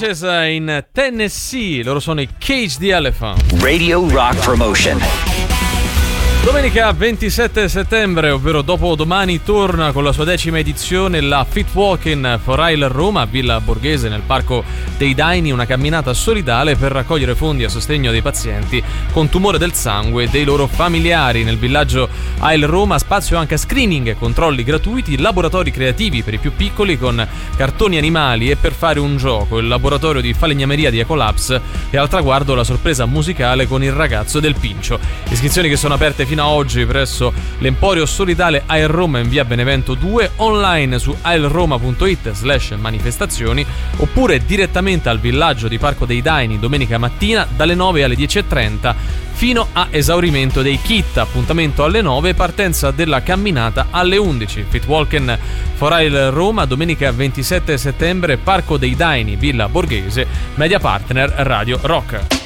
Natchez in Tennessee, loro sono i Cage the Elephant. Radio Rock Promotion. Domenica 27 settembre, ovvero dopo domani, torna con la sua 10ª edizione la Fit Walking for Isle Roma a Villa Borghese nel Parco dei Daini, una camminata solidale per raccogliere fondi a sostegno dei pazienti con tumore del sangue e dei loro familiari. Nel villaggio Isle Roma spazio anche a screening e controlli gratuiti, laboratori creativi per i più piccoli con cartoni animali e per fare un gioco, il laboratorio di falegnameria di Ecolabs e al traguardo la sorpresa musicale con il ragazzo del Pincio. Iscrizioni che sono aperte fino a oggi presso l'Emporio Solidale Isle Roma in via Benevento 2, online su isleroma.it/manifestazioni oppure direttamente al villaggio di Parco dei Daini domenica mattina dalle 9 alle 10:30 fino a esaurimento dei kit. Appuntamento alle 9, partenza della camminata alle 11. Fit Walking for Isle Roma domenica 27 settembre, Parco dei Daini, Villa Borghese, media partner Radio Rock.